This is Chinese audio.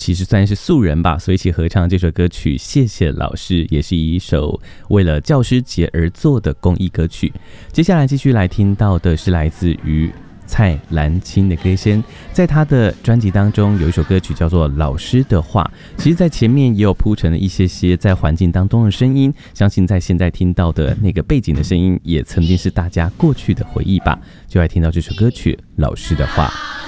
其实算是素人吧，所以一起合唱这首歌曲《谢谢老师》，也是一首为了教师节而做的公益歌曲。接下来继续来听到的是来自于蔡澜清的歌声，在他的专辑当中有一首歌曲叫做《老师的话》，其实在前面也有铺陈了一些在环境当中的声音，相信在现在听到的那个背景的声音也曾经是大家过去的回忆吧。就来听到这首歌曲《老师的话》。